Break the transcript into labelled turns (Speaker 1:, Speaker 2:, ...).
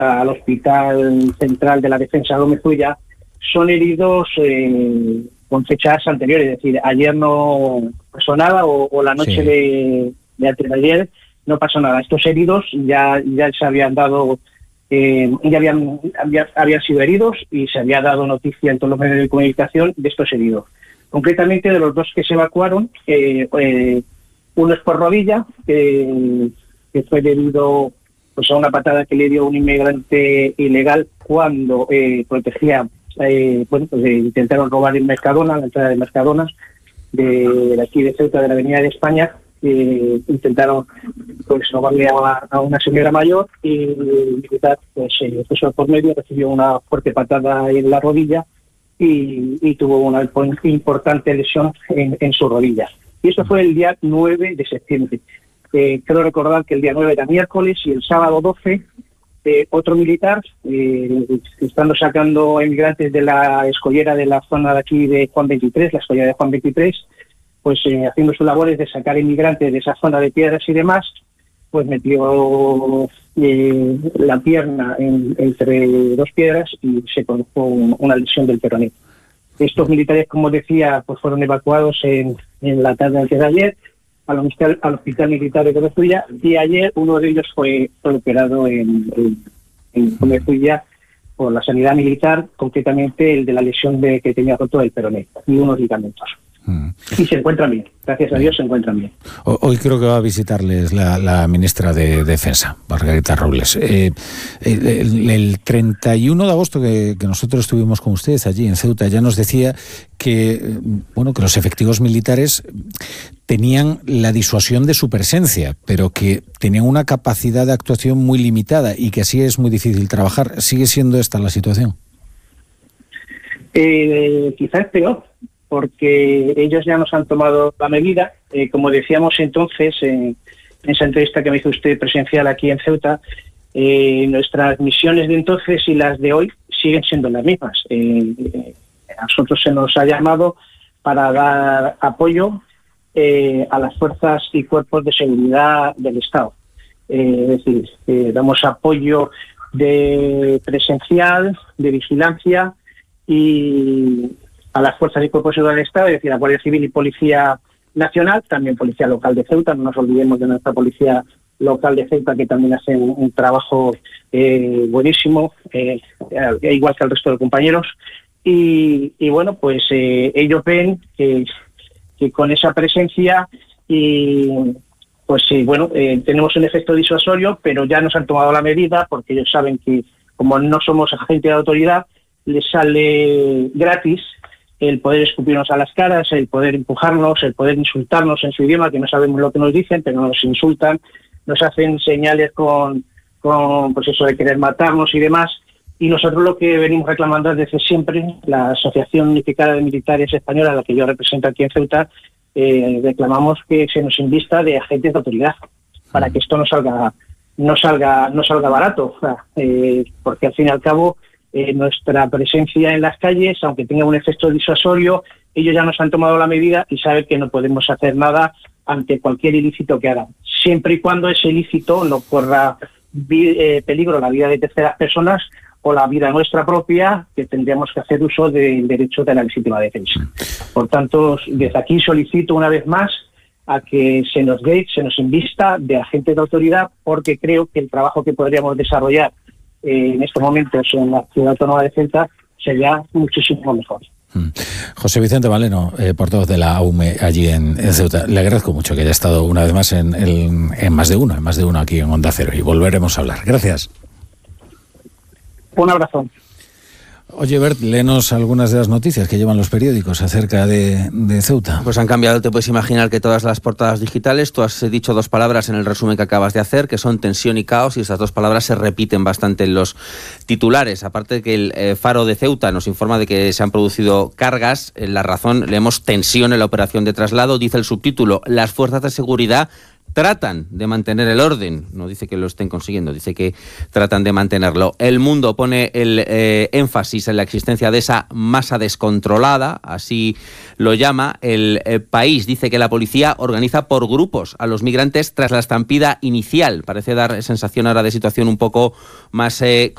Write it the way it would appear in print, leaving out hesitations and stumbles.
Speaker 1: al Hospital Central de la Defensa Gómez Ulla son heridos con fechas anteriores, es decir, ayer no pasó nada o la noche de antes de ayer no pasó nada. Estos heridos ya se habían dado, habían sido heridos y se había dado noticia en todos los medios de comunicación de estos heridos. Concretamente, de los dos que se evacuaron, uno es por rodilla, que fue debido pues a una patada que le dio un inmigrante ilegal cuando protegía, intentaron robar en Mercadona, la entrada de Mercadona, de aquí de Ceuta, de la Avenida de España. Intentaron pues robarle a una señora mayor y el militar pues puso por medio, recibió una fuerte patada en la rodilla y tuvo una importante lesión en su rodilla. Y eso fue el día 9 de septiembre. Quiero recordar que el día 9 era miércoles y el sábado 12 otro militar, estando sacando emigrantes de la escollera de la zona de aquí de Juan 23, la escollera de Juan 23, pues haciendo sus labores de sacar inmigrantes de esa zona de piedras y demás, pues metió la pierna entre dos piedras y se produjo una lesión del peroné. Estos militares, como decía, pues fueron evacuados en la tarde antes de ayer al hospital militar de Gómez Ulla, y ayer uno de ellos fue operado en Gómez Ulla por la sanidad militar, concretamente el de la lesión que tenía roto el peroné y unos ligamentos. Y se encuentran bien, gracias a Dios se encuentran bien.
Speaker 2: Hoy creo que va a visitarles la ministra de Defensa, Margarita Robles. El 31 de agosto que nosotros estuvimos con ustedes allí en Ceuta, ya nos decía que los efectivos militares tenían la disuasión de su presencia, pero que tenían una capacidad de actuación muy limitada y que así es muy difícil trabajar. ¿Sigue siendo esta la situación?
Speaker 1: Quizás peor, porque ellos ya nos han tomado la medida. Como decíamos entonces, en esa entrevista que me hizo usted presencial aquí en Ceuta, nuestras misiones de entonces y las de hoy siguen siendo las mismas. A nosotros se nos ha llamado para dar apoyo a las fuerzas y cuerpos de seguridad del Estado. Es decir, damos apoyo de presencial, de vigilancia y a las fuerzas y cuerpos de seguridad del Estado, es decir, a Guardia Civil y Policía Nacional, también Policía Local de Ceuta. No nos olvidemos de nuestra Policía Local de Ceuta, que también hace un trabajo buenísimo, igual que el resto de compañeros. Y bueno, pues ellos ven que con esa presencia tenemos un efecto disuasorio, pero ya nos han tomado la medida porque ellos saben que como no somos agente de autoridad, les sale gratis el poder escupirnos a las caras, el poder empujarnos, el poder insultarnos en su idioma, que no sabemos lo que nos dicen, pero nos insultan, nos hacen señales con pues eso de querer matarnos y demás. Y nosotros lo que venimos reclamando desde siempre, la Asociación Unificada de Militares Española, la que yo represento aquí en Ceuta, reclamamos que se nos invista de agentes de autoridad para que esto no salga barato, porque al fin y al cabo nuestra presencia en las calles, aunque tenga un efecto disuasorio, ellos ya nos han tomado la medida y saben que no podemos hacer nada ante cualquier ilícito que hagan, siempre y cuando ese ilícito no corra peligro la vida de terceras personas o la vida nuestra propia, que tendríamos que hacer uso del derecho de la legítima defensa. Por tanto, desde aquí solicito una vez más a que se nos invista de agentes de autoridad, porque creo que el trabajo que podríamos desarrollar en estos momentos en la Ciudad Autónoma de Ceuta sería muchísimo mejor.
Speaker 2: José Vicente Maleno, portavoz de la AUME allí en Ceuta, le agradezco mucho que haya estado una vez más en más de uno aquí en Onda Cero, y volveremos a hablar. Gracias.
Speaker 1: Un abrazo.
Speaker 2: Oye, Bert, léenos algunas de las noticias que llevan los periódicos acerca de Ceuta.
Speaker 3: Pues han cambiado, te puedes imaginar, que todas las portadas digitales. Tú has dicho dos palabras en el resumen que acabas de hacer, que son tensión y caos, y esas dos palabras se repiten bastante en los titulares. Aparte de que el Faro de Ceuta nos informa de que se han producido cargas, en La Razón leemos tensión en la operación de traslado. Dice el subtítulo: las fuerzas de seguridad tratan de mantener el orden. No dice que lo estén consiguiendo, dice que tratan de mantenerlo. El Mundo pone el énfasis en la existencia de esa masa descontrolada, así lo llama. El País dice que la policía organiza por grupos a los migrantes tras la estampida inicial. Parece dar sensación ahora de situación un poco más